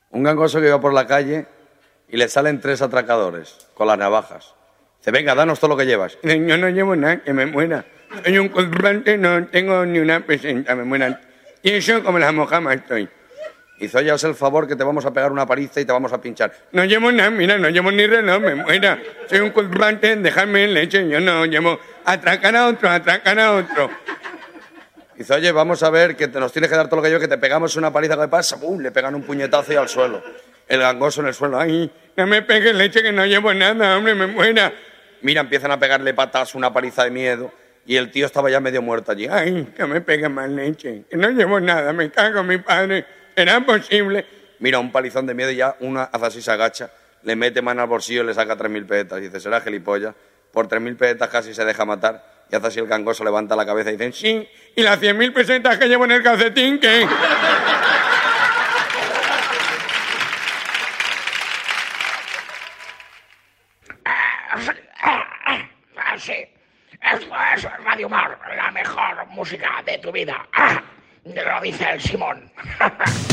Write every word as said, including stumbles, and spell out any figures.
Un gangoso que iba por la calle y le salen tres atracadores con las navajas. Dice, venga, danos todo lo que llevas. Y dice, yo no llevo nada, que me muera. Soy un comprante, no tengo ni una presenta, me mueran. Y eso como la mojama estoy. Dice, oye, haz el favor que te vamos a pegar una paliza y te vamos a pinchar. No llevo nada, mira, no llevo ni reloj, me muera. Soy un comprante, dejadme en leche, yo no llevo. Atracar a otro, atracar a otro. Dice, oye, vamos a ver que te nos tienes que dar todo lo que yo, que te pegamos una paliza que pasa, ¡pum! Le pegan un puñetazo y al suelo. El gangoso en el suelo, ¡ay! No me pegues leche que no llevo nada, hombre, me muera. Mira, empiezan a pegarle patas, una paliza de miedo, y el tío estaba ya medio muerto allí. ¡Ay, que me pegue más leche! Que no llevo nada, me cago en mi padre. ¿Será posible? Mira, un palizón de miedo y ya una hace así, se agacha, le mete mano al bolsillo y le saca tres mil pesetas. Y dice, será gilipollas. Por tres mil pesetas casi se deja matar. Y hace así el gangoso, levanta la cabeza y dicen, sí, ¿y las cien mil pesetas que llevo en el calcetín qué? Sí, esto es Radio Mar, la mejor música de tu vida. Lo dice el Simón.